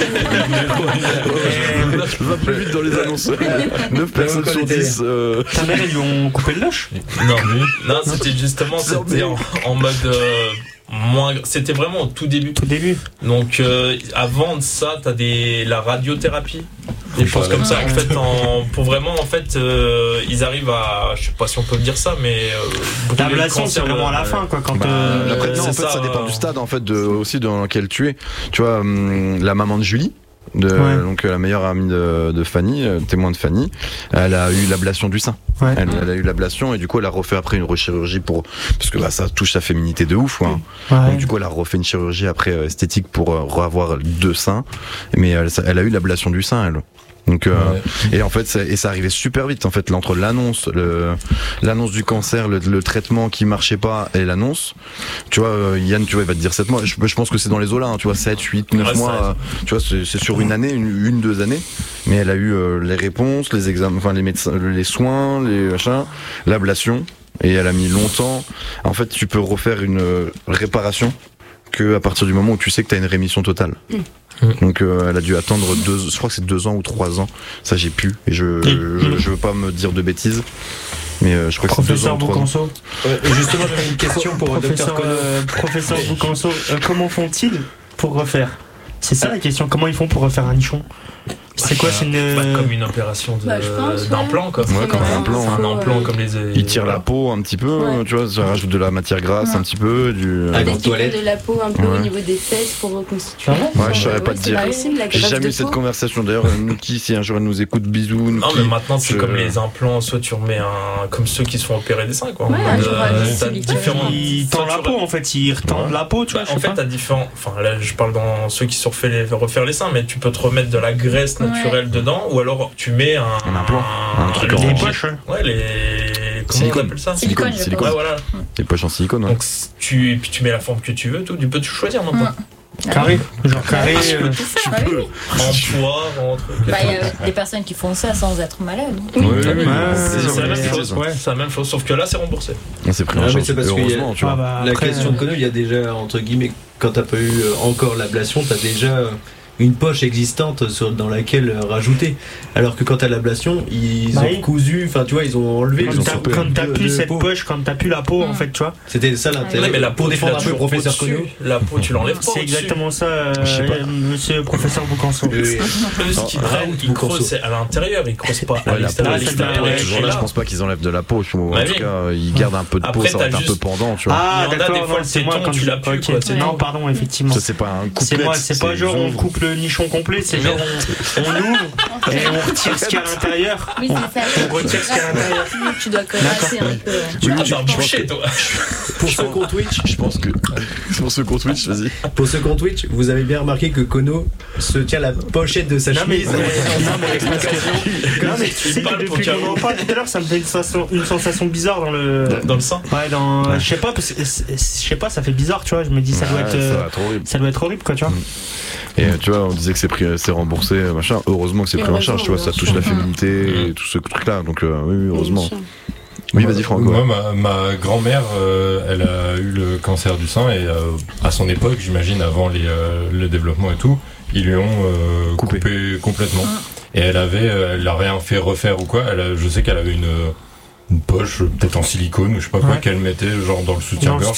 Va plus vite dans les annonces. 9 personnes sur 10. Ta mère, ils lui ont coupé le loche? Non, c'était justement en mode C'était vraiment au tout début. Donc avant de ça, t'as la radiothérapie, des choses comme ça. En fait, pour vraiment, ils arrivent à, je sais pas si on peut dire ça, mais l'ablation, c'est vraiment à la fin, quoi. Quand après, non, en fait, ça dépend du stade, en fait, aussi dans lequel tu es. Tu vois, la maman de Julie. Donc la meilleure amie de Fanny, témoin de Fanny, elle a eu l'ablation du sein. Elle a eu l'ablation et du coup elle a refait après une rechirurgie parce que ça touche sa féminité de ouf. Donc du coup elle a refait une chirurgie après esthétique pour revoir 2 seins, mais elle a eu l'ablation du sein elle. Donc et en fait ça arrivait super vite en fait entre l'annonce du cancer, le traitement qui marchait pas et l'annonce. Tu vois Yann, tu vois, il va te dire 7 mois. Je pense que c'est dans les eaux-là, tu vois, 7, 8, 9 mois, tu vois, c'est sur une année, une 2 années. Mais elle a eu les réponses, les examens, enfin les médecins, les soins, les machins, l'ablation, et elle a mis longtemps. En fait, tu peux refaire une réparation que à partir du moment où tu sais que tu as une rémission totale. Donc elle a dû attendre je crois que c'est 2 ans ou 3 ans. Ça j'ai pu et je veux pas me dire de bêtises. Mais je crois que c'est 2 ans ou 3 ans. Justement, j'avais une question pour Dr Kono. Professeur Boucanso, comment font-ils pour refaire? C'est ça la question, comment ils font pour refaire un nichon? C'est quoi, c'est comme une opération d'implant, quoi. Ouais, comme un implant. Un implant comme les. Ils tirent la peau un petit peu, tu vois, ça rajoute de la matière grasse un petit peu, de la peau un peu au niveau des fesses pour reconstituer. Ouais, je saurais pas te dire. J'ai jamais eu cette conversation. D'ailleurs, Nuki, si un jour elle nous écoute, bisous. Non, mais maintenant c'est comme les implants, soit tu remets comme ceux qui se font opérer des seins, quoi. T'as différents. Ils tendent la peau en fait, ils retendent la peau, tu vois. En fait, t'as différents. Enfin, là, je parle dans ceux qui se refait refaire les seins, mais tu peux te remettre de la graisse naturelle dedans, ou alors tu mets un implant, un truc en poche. Ouais, comment on appelle ça? Silicone. Ouais, voilà. Les poches en silicone. Donc puis tu mets la forme que tu veux, tu peux tout choisir maintenant. Carré, genre carré, tu peux. En poire, en truc. Il y a des personnes qui font ça sans être malades. C'est la même chose. C'est la même chose, sauf que là c'est remboursé. C'est pris en charge. C'est parce que la question de Kono, il y a déjà entre guillemets, quand t'as pas eu encore l'ablation, t'as déjà une poche existante dans laquelle rajouter. Alors que quand t'as l'ablation, ils ont cousu, enfin tu vois, ils ont enlevé. Quand t'as plus cette poche, quand t'as plus la peau, en fait, tu vois. C'était ça l'intérêt. Mais la peau, défendre un peu professeur Kono. La peau, tu l'enlèves pas. C'est exactement ça, monsieur professeur Boucanso. Ce qui draine, il creuse à l'intérieur, il creuse pas à l'extérieur. Toujours là, je pense pas qu'ils enlèvent de la peau. En tout cas, ils gardent un peu de peau, ça va être un peu pendant, tu vois. Ah, d'accord, c'est moi quand tu l'as plus. Non, pardon, effectivement. C'est pas un couplet. C'est pas genre on coupe le nichon complet, c'est genre on ouvre et on retire ce qu'il y a à l'intérieur. Oui, c'est ça. On retire ce qu'il y a à l'intérieur. Tu dois collasser un peu. Tu vas boucher, toi. Pour ceux compte Twitch, je pense que pour ceux compte Twitch, vas-y. Pour ceux compte Twitch, vous avez bien remarqué que Kono se tient la pochette de sa chemise. Non mais tu sais que depuis qu'on en parle tout à l'heure, ça me fait une sensation bizarre dans le sang. Ouais, je sais pas, ça fait bizarre, tu vois. Je me dis ça doit être horrible, quoi, tu vois. Et tu vois, on disait que c'est remboursé, machin. Heureusement que c'est pris en charge, tu vois, ça touche la féminité et tout ce truc-là. Donc oui, heureusement. Oui, vas-y Franck. Moi, ma grand-mère, elle a eu le cancer du sein et à son époque, j'imagine, avant le développement et tout, ils lui ont coupé complètement. Et elle l'a rien fait refaire ou quoi. Je sais qu'elle avait une poche peut-être en silicone ou je sais pas quoi qu'elle mettait genre dans le soutien-gorge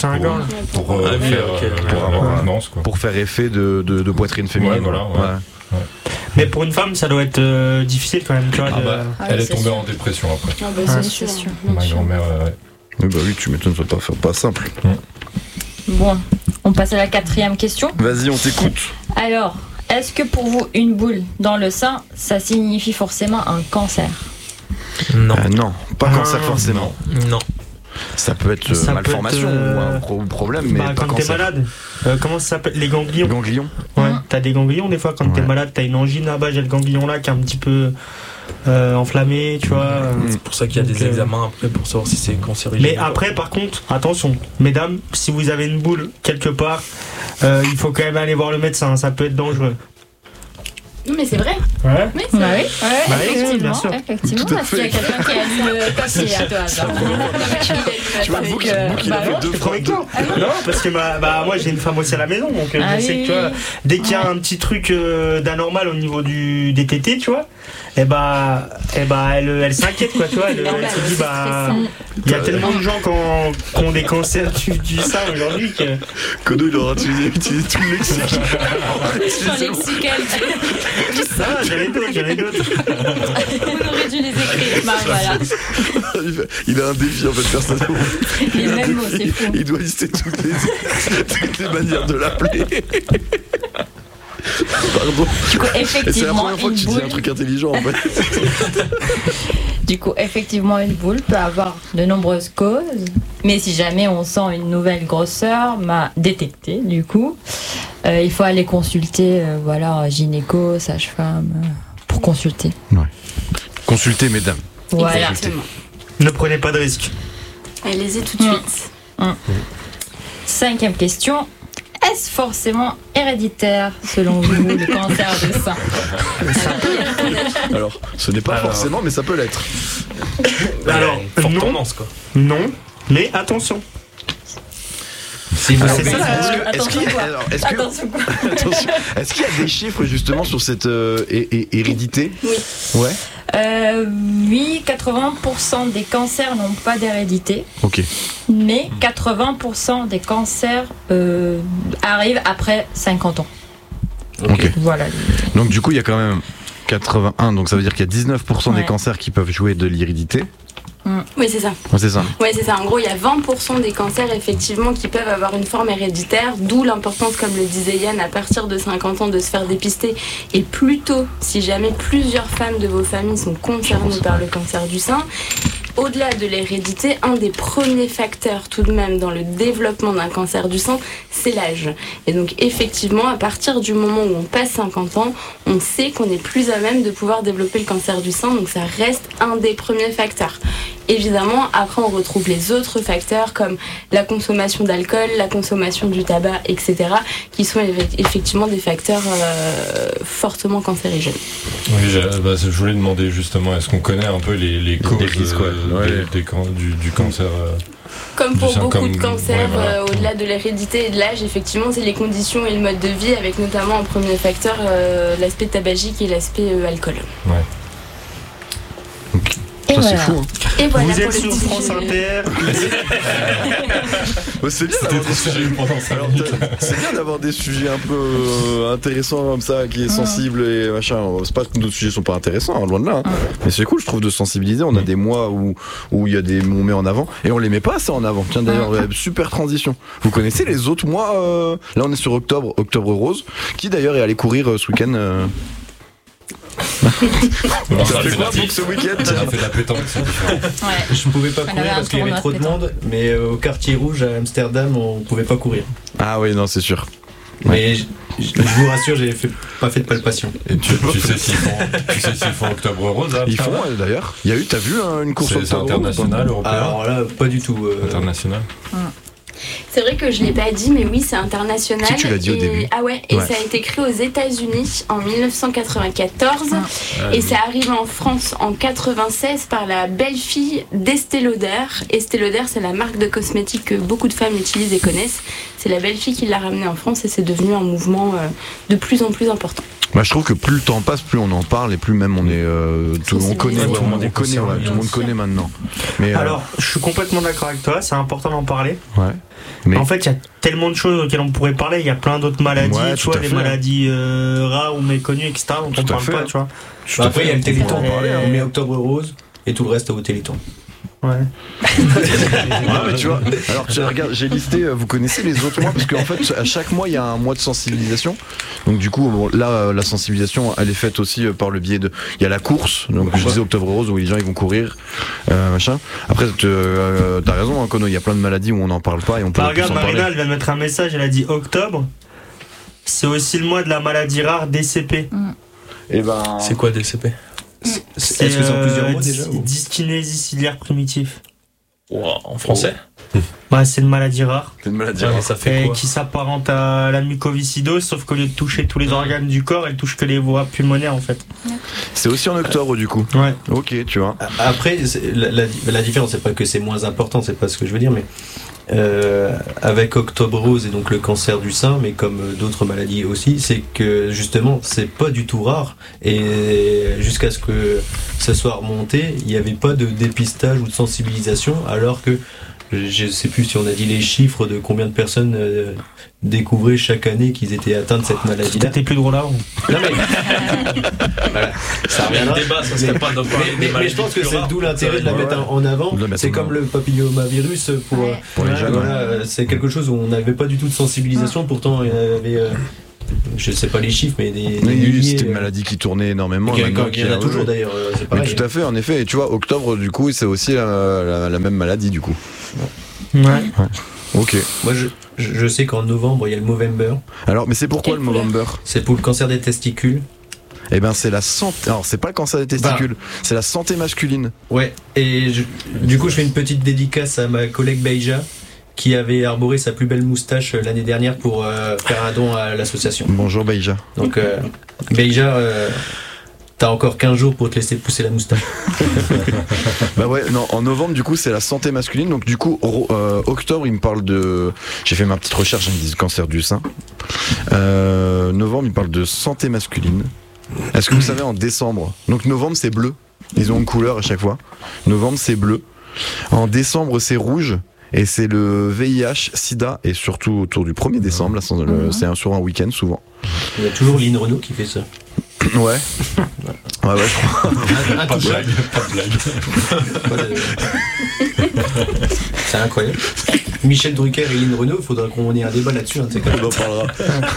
pour faire effet de poitrine féminine. Ouais. Mais pour une femme ça doit être difficile quand même, tu vois. Elle est tombée en dépression après. C'est sûr. Ma grand-mère oui, bah oui, tu m'étonnes, ça va pas simple. Bon, on passe à la 4e question. Vas-y, on t'écoute. Alors, est-ce que pour vous une boule dans le sein ça signifie forcément un cancer? Non. Non, pas cancer forcément. Non. Ça peut être malformation ou un problème, mais pas quand cancer. T'es malade, comment ça s'appelle? Les ganglions. Ganglions. Ouais, t'as des ganglions des fois quand t'es malade, t'as une angine là-bas, j'ai le ganglion là qui est un petit peu enflammé, tu vois. C'est pour ça qu'il y a des examens après pour savoir si c'est cancérigène. Mais après, par contre, attention, mesdames, si vous avez une boule quelque part, il faut quand même aller voir le médecin, ça peut être dangereux. Non, mais c'est vrai. Ouais. Oui, c'est vrai. Effectivement. bien sûr. Effectivement. Est-ce qu'il y a quelqu'un qui a le papier à toi? Tu vois, vous qui l'avez deux fois. Non, parce que moi j'ai une femme aussi à la maison, donc je sais que tu vois, dès qu'il y a un petit truc d'anormal au niveau des tétés, tu vois, elle s'inquiète, quoi, tu vois, elle se dit il y a tellement de gens qui ont des cancers du sein aujourd'hui que. Kono, il aura utilisé tout le lexique. Sans lexical. Ça va, j'en ai d'autres. Vous aurez dû les écrire. Voilà. Il a un défi en fait personnellement. Les mêmes mots, c'est fou. Il doit lister toutes les manières de l'appeler. Pardon. Du coup, Et c'est la effectivement, première fois que tu dis un truc intelligent en fait. Du coup, effectivement, une boule peut avoir de nombreuses causes, mais si jamais on sent une nouvelle grosseur détectée, du coup, il faut aller consulter, gynéco, sage-femme, pour consulter. Ouais. Consultez, mesdames. Voilà. Exactement. Ne prenez pas de risques. Allez-y tout de suite. 5e question. Est-ce forcément héréditaire, selon vous, le cancer du sein? Alors, ce n'est pas forcément, mais ça peut l'être. Alors, forte non. tendance, quoi. Non, mais attention. C'est ça. Est-ce qu'il y a des chiffres justement sur cette hérédité? Oui. Ouais. Oui, 80% des cancers n'ont pas d'hérédité. Ok. Mais 80% des cancers arrivent après 50 ans. Ok. Voilà. Donc du coup, il y a quand même 81, donc ça veut dire qu'il y a 19% des cancers qui peuvent jouer de l'hérédité. Oui, c'est ça. Ouais, c'est ça. Ouais, c'est ça. En gros, il y a 20% des cancers effectivement qui peuvent avoir une forme héréditaire, d'où l'importance, comme le disait Yann, à partir de 50 ans de se faire dépister. Et plutôt, si jamais plusieurs femmes de vos familles sont concernées par le cancer du sein, au-delà de l'hérédité, un des premiers facteurs tout de même dans le développement d'un cancer du sein, c'est l'âge. Et donc effectivement, à partir du moment où on passe 50 ans, on sait qu'on est plus à même de pouvoir développer le cancer du sein, donc ça reste un des premiers facteurs. Évidemment, après on retrouve les autres facteurs comme la consommation d'alcool, la consommation du tabac, etc., qui sont effectivement des facteurs fortement cancérigènes. Oui, je voulais demander justement, est-ce qu'on connaît un peu les causes du cancer Comme pour beaucoup comme, de cancers, voilà. au-delà de l'hérédité et de l'âge, effectivement, c'est les conditions et le mode de vie, avec notamment en premier facteur l'aspect tabagique et l'aspect alcool. Ouais. Et ça, voilà. c'est fou. Hein. Et voilà Vous pour êtes le sur petit France sujet. Inter. Ouais, c'est bien d'avoir des sujets. Alors, c'est bien d'avoir des sujets un peu intéressants comme ça, qui est sensible et machin. C'est pas que nos sujets sont pas intéressants, hein, loin de là. Hein. Mais c'est cool, je trouve, de sensibiliser. On a des mois où il y a des, on met en avant et on les met pas assez en avant. Tiens, d'ailleurs, super transition. Vous connaissez les autres mois là, on est sur octobre rose, qui d'ailleurs est allé courir ce week-end. Ça fait quoi pour ce week-end? Ça a fait de la pétanque, c'est différent. Ouais. Je pouvais pas courir avait un parce qu'il y avait tournoi trop de de monde, mais au quartier rouge à Amsterdam, on pouvait pas courir. Ah oui, non, c'est sûr. Mais je vous rassure, j'ai pas fait de palpation. Et tu sais s'ils font octobre rose là, Ils font d'ailleurs. Il y a eu, t'as vu une course c'est international, européen. Alors là, pas du tout. International. C'est vrai que je l'ai pas dit, mais oui, c'est international. Si, tu l'as dit au début. Ah ouais, et ça a été créé aux États-Unis en 1994 et ça arrive en France en 96 par la belle-fille d'Estée Lauder. Estée Lauder, c'est la marque de cosmétiques que beaucoup de femmes utilisent et connaissent. C'est la belle-fille qui l'a ramené en France et c'est devenu un mouvement de plus en plus important. Bah, je trouve que plus le temps passe, plus on en parle et plus même on est tout le monde connaît, tout le monde connaît maintenant. Mais alors, je suis complètement d'accord avec toi, c'est important d'en parler. ouais. Mais En fait, il y a tellement de choses auxquelles on pourrait parler. Il y a plein d'autres maladies, Ouais, tu vois, tout à des fait. maladies rares ou méconnues, etc. dont Tout on à parle fait. pas, tu vois. Après, il y a le Téléthon. Ouais. On met octobre rose et tout le reste au Téléthon. Ouais. non, mais tu vois, alors tu regardes, j'ai listé, vous connaissez les autres mois parce qu'en fait à chaque mois il y a un mois de sensibilisation. Donc du coup bon, là la sensibilisation elle est faite aussi par le biais de, il y a la course, donc je disais octobre rose où les gens ils vont courir, machin. Après t'as raison, hein, Kono, il y a plein de maladies où on n'en parle pas et on peut plus Regarde, en parler. Marina, elle vient de mettre un message, elle a dit octobre. C'est aussi le mois de la maladie rare DCP. Et ben C'est quoi DCP? Est-ce que c'est en plusieurs mots déjà ou... dyskinésie ciliaire primitif. Wow, en français? C'est une maladie rare. C'est une maladie rare. Ça fait quoi qui s'apparente à la mucoviscidose, sauf qu'au lieu de toucher tous les organes du corps, elle touche que les voies pulmonaires en fait. C'est aussi en octobre du coup. Ouais. Ok, tu vois. Après, la différence, c'est pas que c'est moins important, c'est pas ce que je veux dire, mais avec Octobre Rose et donc le cancer du sein, mais comme d'autres maladies aussi, c'est que justement, c'est pas du tout rare. Et jusqu'à ce que ça soit remonté, il n'y avait pas de dépistage ou de sensibilisation, alors que je sais plus si on a dit les chiffres de combien de personnes découvraient chaque année qu'ils étaient atteints de cette maladie-là. C'était plus drôle avant. Non mais voilà, ça reviendra. Le débat, ça serait pas d'en parler. Mais je pense que c'est d'où l'intérêt de la mettre en avant. C'est comme le papillomavirus pour les jeunes. Voilà, c'est quelque chose où on n'avait pas du tout de sensibilisation. Pourtant, il y avait. Je sais pas les chiffres, mais c'était une maladie qui tournait énormément. Il y en a toujours d'ailleurs. C'est pareil. Mais tout à fait, en effet. Et tu vois, octobre, du coup, c'est aussi la même maladie, du coup. Ouais. Ok. Moi, je sais qu'en novembre, il y a le Movember. Alors, mais c'est pourquoi le Movember ? C'est pour le cancer des testicules. Eh ben, c'est la santé. Alors, c'est pas le cancer des testicules, c'est la santé masculine. Ouais. Et du coup, je fais une petite dédicace à ma collègue Beija, qui avait arboré sa plus belle moustache l'année dernière pour faire un don à l'association. Bonjour Beija. Donc Beija, t'as encore 15 jours pour te laisser pousser la moustache. Bah ouais, non, en novembre du coup c'est la santé masculine, donc du coup octobre il me parle de... J'ai fait ma petite recherche, ils me disent cancer du sein. Novembre il me parle de santé masculine. Est-ce que vous savez en décembre, donc novembre c'est bleu, ils ont une couleur à chaque fois. Novembre c'est bleu, en décembre c'est rouge. Et c'est le VIH, SIDA, et surtout autour du 1er décembre, là, c'est sur un week-end souvent. Il y a toujours Lynn Renaud qui fait ça. Ouais. Ouais, je crois. Pas de blague. C'est incroyable. Michel Drucker et Lynn Renaud, il faudra qu'on ait un débat là-dessus. On en parlera.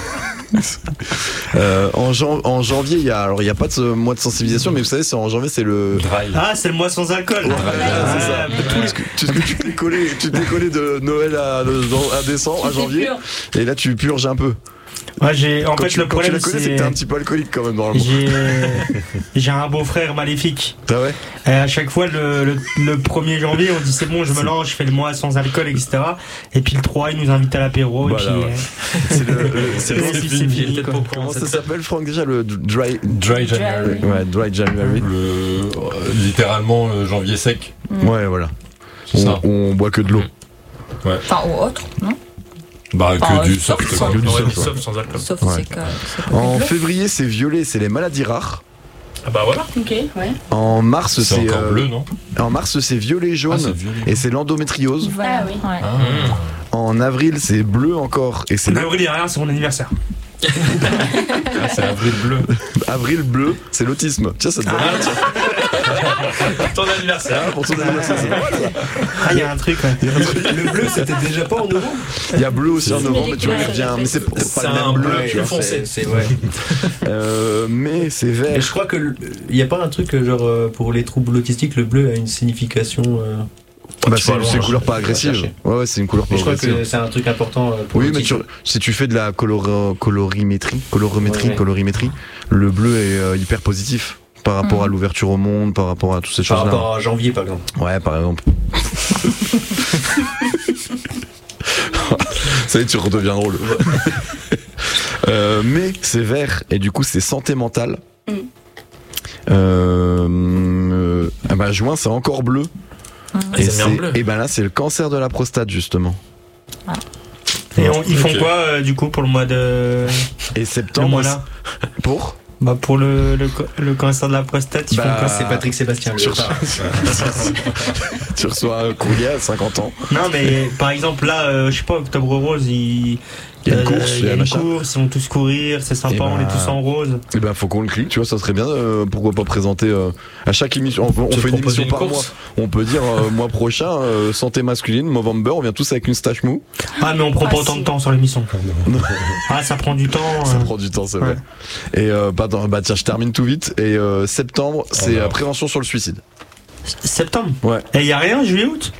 En janvier, il y a pas de mois de sensibilisation, mais vous savez, en janvier, c'est le dry. Ah, c'est le mois sans alcool. Ouais, c'est ça. Tu t'es collé de Noël à décembre, à janvier, et là tu purges un peu. Ouais, en fait, le problème, c'est que t'es un petit peu alcoolique quand même normalement. J'ai un beau-frère maléfique. Ah ouais. Et à chaque fois, le 1er janvier, on dit c'est bon, je me lance, je fais le mois sans alcool, etc. Et puis le 3, il nous invite à l'apéro. Voilà, et puis c'est fini. Comment ça s'appelle, Franck, déjà le dry January. Ouais, dry January. Littéralement janvier sec. Ouais, voilà. On boit que de l'eau. Ouais. Enfin, ou autre, non? Que du soft. Sauf sans alcool. Sauf ouais. En février, c'est violet, c'est les maladies rares. Ah bah voilà. Ok, ouais. En mars, c'est encore bleu, non? En mars, c'est violet jaune, c'est violet. Et c'est l'endométriose. Voilà, oui. Ouais. En avril, c'est bleu encore, et c'est en avril, il n'y a rien, c'est mon anniversaire. C'est avril bleu. Avril bleu, c'est l'autisme. Tiens, ça te va bien. Ton anniversaire. Pour ton anniversaire, c'est pas mal, ça. Ah, il y a un truc, ouais. Le bleu, c'était déjà pas en novembre. Il y a bleu aussi en novembre, mais tu vois, mais c'est pas le même bleu. Plus foncé. C'est ouais. Mais c'est vert. Et je crois que il y a pas un truc genre pour les troubles autistiques, le bleu a une signification. C'est une couleur pas agressive. Ouais, c'est une couleur pas agressive. Je crois que c'est un truc important pour oui, mais si tu fais de la colorimétrie, le bleu est hyper positif par rapport à l'ouverture au monde, par rapport à toutes ces choses-là. Par rapport à janvier, par exemple. Ouais, par exemple. Ça y est, tu redeviens drôle. Mais c'est vert, et du coup, c'est santé mentale. Juin, c'est encore bleu. Et ben là, c'est le cancer de la prostate, justement. Ah. Et ils font quoi, du coup, pour le mois de... Et septembre, là pour pour le cancer de la prostate, ils font quoi? C'est Patrick Sébastien. Tu reçois un courrier à 50 ans. Non, mais par exemple, là, je sais pas, Octobre Rose, il y a une course, ils vont tous courir, c'est sympa, on est tous en rose. Et ben, faut qu'on le clique, tu vois, ça serait bien. Pourquoi pas présenter à chaque émission, on fait une émission par mois. On peut dire mois prochain, santé masculine, Movember, on vient tous avec une stache mou. Ah, mais on prend pas autant de temps sur l'émission. Ah, ça prend du temps. Ça prend du temps, c'est vrai. Et tiens, je termine tout vite. Et septembre, c'est prévention sur le suicide. Septembre? Ouais. Et y a rien, juillet, août?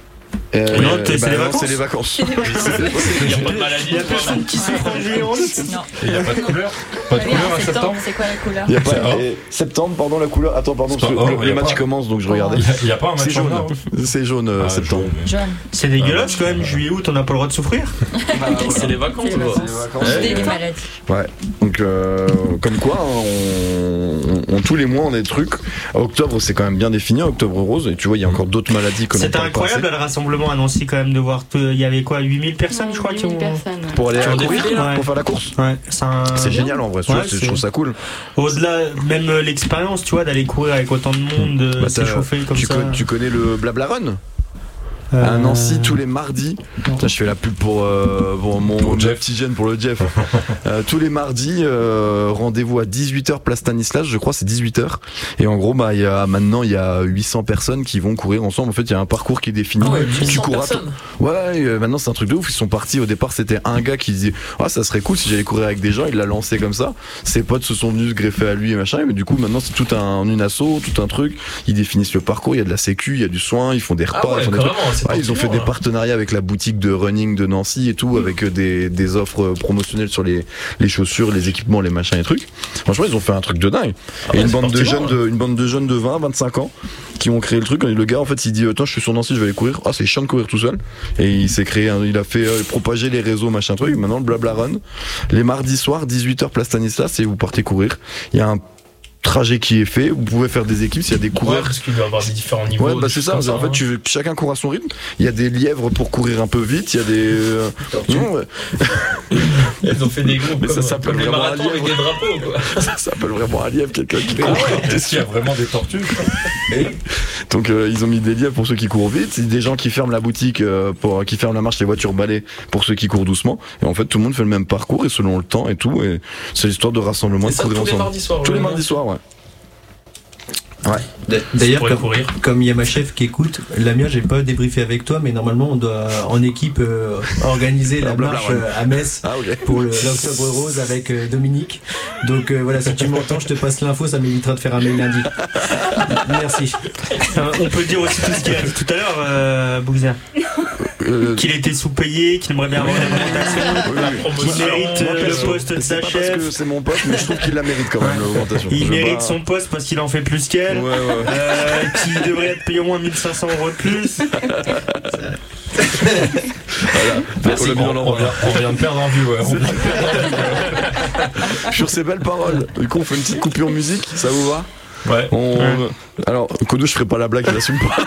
Non, c'est les vacances. C'est les vacances. Il n'y a pas de maladie. Il y a personne qui souffre en juillet en août. Non. Et il n'y a pas de couleur. Pas de couleur à septembre. C'est quoi la couleur? Il y a pas septembre, pardon, la couleur. Attends, pardon, parce que le match commence, donc je regardais. Il n'y a pas un match. C'est jaune. C'est jaune septembre. Jaune. C'est dégueulasse quand même. Juillet, août, on n'a pas le droit de souffrir. C'est les vacances. C'est les vacances. Des maladies. Ouais. Donc comme quoi, tous les mois on a des trucs. Octobre, c'est quand même bien défini. Octobre rose. Et tu vois, il y a encore d'autres maladies. C'était incroyable le rassemblement à Nancy quand même de voir. Il y avait quoi, 8000 personnes, je crois, qui ont. Pour aller courir, pour faire la course. Ouais. C'est génial en vrai. Je trouve ça cool. Au-delà, même l'expérience, tu vois, d'aller courir avec autant de monde, s'échauffer comme ça. Tu connais le Blabla Run? À Nancy tous les mardis. Là, je fais la pub pour mon petit jeune, pour le Jeff. Tous les mardis, rendez-vous à 18h place Stanislas, je crois c'est 18h. Et en gros, il y a 800 personnes qui vont courir ensemble. En fait, il y a un parcours qui est défini. Ah ouais, tu cours maintenant c'est un truc de ouf. Ils sont partis au départ, c'était un gars qui disait ça serait cool si j'allais courir avec des gens, il l'a lancé comme ça. Ses potes se sont venus se greffer à lui et machin. Mais du coup, maintenant c'est tout une asso, tout un truc. Ils définissent le parcours, il y a de la sécu, il y a du soin, ils font des repas, ils font des trucs. Ils ont fait des partenariats avec la boutique de running de Nancy et tout, avec des offres promotionnelles sur les chaussures, les équipements, les machins et trucs. Franchement, ils ont fait un truc de dingue. Et une bande de jeunes de 20, 25 ans qui ont créé le truc. Et le gars, en fait, il dit attends, je suis sur Nancy, je vais aller courir. C'est chiant de courir tout seul. Et il s'est créé, il a fait propager les réseaux, machin truc. Maintenant, le Blabla Run, les mardis soirs, 18h place Stanislas, et vous partez courir. Il y a un trajet qui est fait, vous pouvez faire des équipes s'il y a des coureurs, parce qu'il doit y avoir des différents niveaux. C'est ça, en fait chacun court à son rythme. Il y a des lièvres pour courir un peu vite, il y a des Ils ont fait des groupes mais ça s'appelle des vraiment marathons avec des drapeaux quoi. Ça s'appelle vraiment un lièvre, quelqu'un qui court. Est-ce qu'il y a vraiment des tortues? Donc ils ont mis des lièvres pour ceux qui courent vite, des gens qui ferment la boutique qui ferment la marche, les voitures balais pour ceux qui courent doucement. Et en fait tout le monde fait le même parcours et selon le temps et tout, et c'est l'histoire de rassemblement, de courir ensemble. Tous les mardis soirs, ouais. D'ailleurs, comme il y a ma chef qui écoute, Lamia, j'ai pas débriefé avec toi, mais normalement on doit en équipe organiser la marche à Metz pour l'Octobre Rose avec Dominique. Donc voilà, si tu m'entends, je te passe l'info, ça m'évitera de faire un mail lundi. Merci. On peut dire aussi tout ce qu'il a dit tout à l'heure, Bouzia. Qu'il était sous-payé, qu'il aimerait bien avoir l'augmentation, qu'il mérite le poste de sa chef. Parce que c'est mon poste, mais je trouve qu'il la mérite quand même, l'augmentation. Il mérite son poste parce qu'il en fait plus qu'elle. Qui devrait être payé au moins 1500 € de plus. Merci, on vient de perdre un viewer. Sur ces belles paroles, du coup on fait une petite coupure musique, ça vous va? Ouais. Alors, Kodo, je ferai pas la blague, il l'assume pas.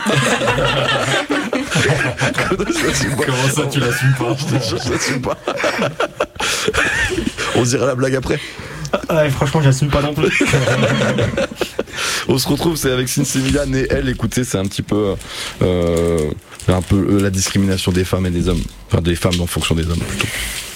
Kodo, je l'assume pas. Comment ça, tu l'assumes pas? Je l'assume pas. On se dira la blague après. Franchement, j'assume pas non plus. On se retrouve, c'est avec Cincy Milan et elle. Écoutez, c'est un petit peu la discrimination des femmes et des hommes, enfin des femmes en fonction des hommes plutôt.